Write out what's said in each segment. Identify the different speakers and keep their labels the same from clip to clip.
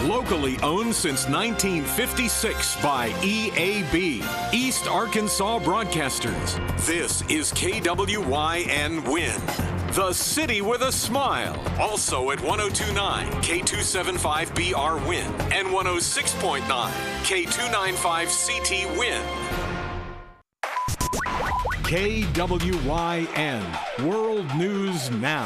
Speaker 1: Locally owned since 1956 by EAB, East Arkansas Broadcasters. This is KWYN Win, the city with a smile. Also at 102.9 K275BR Win and 106.9 K295CT Win. KWYN World News Now.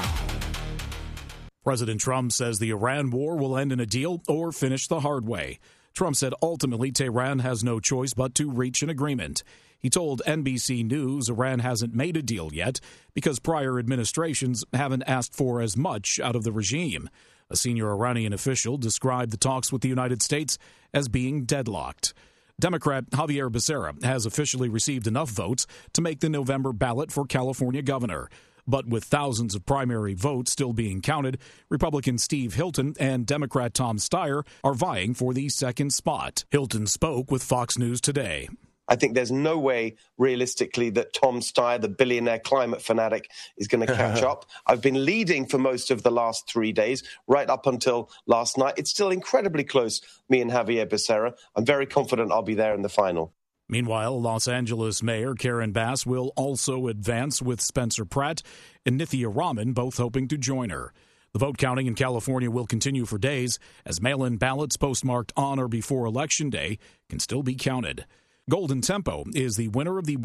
Speaker 2: President Trump says the Iran war will end in a deal or finish the hard way. Trump said ultimately Tehran has no choice but to reach an agreement. He told NBC News Iran hasn't made a deal yet because prior administrations haven't asked for as much out of the regime. A senior Iranian official described the talks with the United States as being deadlocked. Democrat Javier Becerra has officially received enough votes to make the November ballot for California governor. But with thousands of primary votes still being counted, Republican Steve Hilton and Democrat Tom Steyer are vying for the second spot. Hilton spoke with Fox News Today.
Speaker 3: I think there's no way, realistically, that Tom Steyer, the billionaire climate fanatic, is going to catch up. I've been leading for most of the last 3 days, right up until last night. It's still incredibly close, me and Javier Becerra. I'm very confident I'll be there in the final.
Speaker 2: Meanwhile, Los Angeles Mayor Karen Bass will also advance with Spencer Pratt and Nithya Raman, both hoping to join her. The vote counting in California will continue for days as mail-in ballots postmarked on or before Election Day can still be counted. Golden Tempo is the winner of the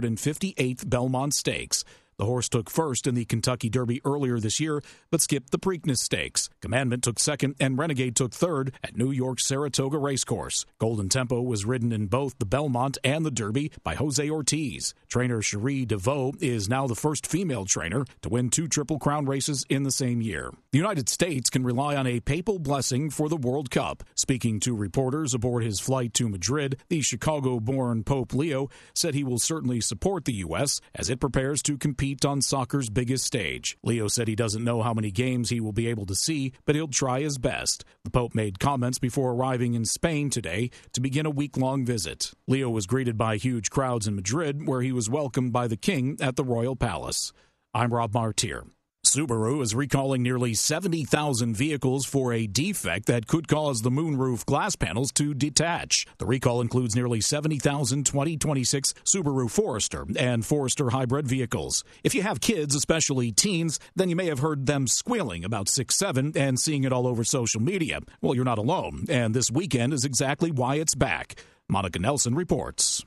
Speaker 2: 158th Belmont Stakes. The horse took first in the Kentucky Derby earlier this year, but skipped the Preakness Stakes. Commandment took second, and Renegade took third at New York's Saratoga Racecourse. Golden Tempo was ridden in both the Belmont and the Derby by Jose Ortiz. Trainer Cherie DeVoe is now the first female trainer to win 2 Triple Crown races in the same year. The United States can rely on a papal blessing for the World Cup. Speaking to reporters aboard his flight to Madrid, the Chicago-born Pope Leo said he will certainly support the U.S. as it prepares to compete on soccer's biggest stage. Leo said he doesn't know how many games he will be able to see, but he'll try his best. The Pope made comments before arriving in Spain today to begin a week-long visit. Leo was greeted by huge crowds in Madrid, where he was welcomed by the king at the Royal Palace. I'm Rob Martier. Subaru is recalling nearly 70,000 vehicles for a defect that could cause the moonroof glass panels to detach. The recall includes nearly 70,000 2026 Subaru Forester and Forester hybrid vehicles. If you have kids, especially teens, then you may have heard them squealing about 6-7 and seeing it all over social media. Well, you're not alone, and this weekend is exactly why it's back. Monica Nelson reports.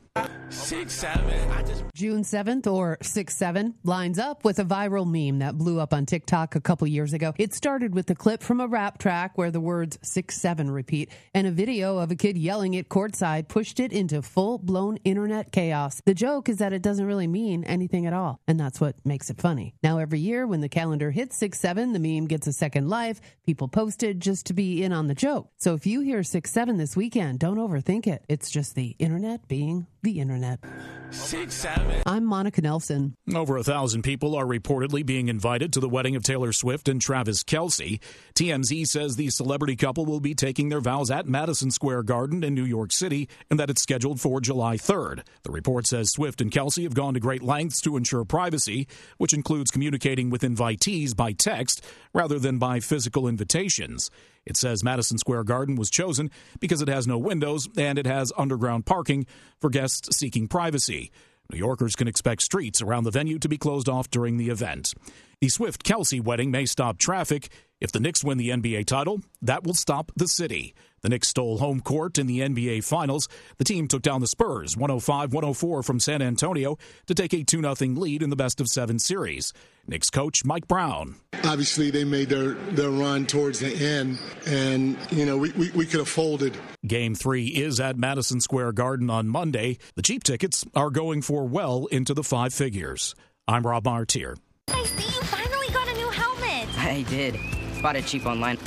Speaker 4: 6-7. June 7th, or 6-7, lines up with a viral meme that blew up on TikTok a couple years ago. It started with a clip from a rap track where the words 6-7 repeat, and a video of a kid yelling it courtside pushed it into full-blown internet chaos. The joke is that it doesn't really mean anything at all, and that's what makes it funny. Now, every year when the calendar hits 6-7, the meme gets a second life. People post it just to be in on the joke. So if you hear 6-7 this weekend, don't overthink it. It's just the internet being the internet.
Speaker 5: 6-7.
Speaker 4: I'm Monica Nelson.
Speaker 2: Over 1,000 people are reportedly being invited to the wedding of Taylor Swift and Travis Kelce. TMZ says the celebrity couple will be taking their vows at Madison Square Garden in New York City and that it's scheduled for July 3rd. The report says Swift and Kelce have gone to great lengths to ensure privacy, which includes communicating with invitees by text rather than by physical invitations. It says Madison Square Garden was chosen because it has no windows and it has underground parking for guests seeking privacy. New Yorkers can expect streets around the venue to be closed off during the event. The Swift-Kelce wedding may stop traffic. If the Knicks win the NBA title, that will stop the city. The Knicks stole home court in the NBA Finals. The team took down the Spurs 105-104 from San Antonio to take a 2-0 lead in the best-of-7 series. Knicks coach Mike Brown.
Speaker 6: Obviously, they made their run towards the end, and, we could have folded.
Speaker 2: Game 3 is at Madison Square Garden on Monday. The cheap tickets are going for well into the 5 figures. I'm Rob Martier.
Speaker 7: I see you finally got a new helmet.
Speaker 8: I did. Bought it cheap online.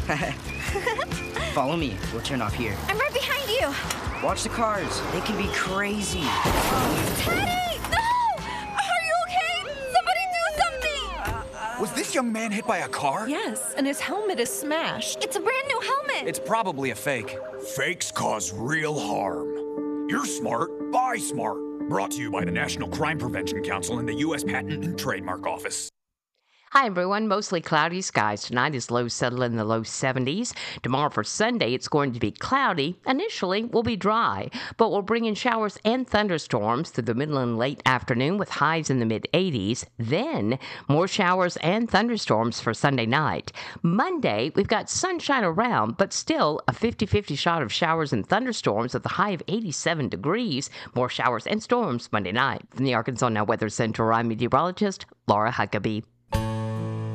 Speaker 8: Follow me. We'll turn off here.
Speaker 7: I'm right behind you.
Speaker 8: Watch the cars. They can be crazy.
Speaker 7: Teddy! No! Are you okay? Somebody do something!
Speaker 5: Was this young man hit by a car?
Speaker 9: Yes, and his helmet is smashed.
Speaker 7: It's a brand new helmet.
Speaker 5: It's probably a fake. Fakes cause real harm. You're smart. Buy smart. Brought to you by the National Crime Prevention Council and the U.S. Patent and Trademark Office.
Speaker 10: Hi, everyone. Mostly cloudy skies. Tonight is low settle in the low 70s. Tomorrow for Sunday, it's going to be cloudy. Initially, we'll be dry, but we'll bring in showers and thunderstorms through the middle and late afternoon with highs in the mid-80s. Then, more showers and thunderstorms for Sunday night. Monday, we've got sunshine around, but still a 50-50 shot of showers and thunderstorms with a high of 87 degrees. More showers and storms Monday night. From the Arkansas Now Weather Center, I'm meteorologist Laura Huckabee.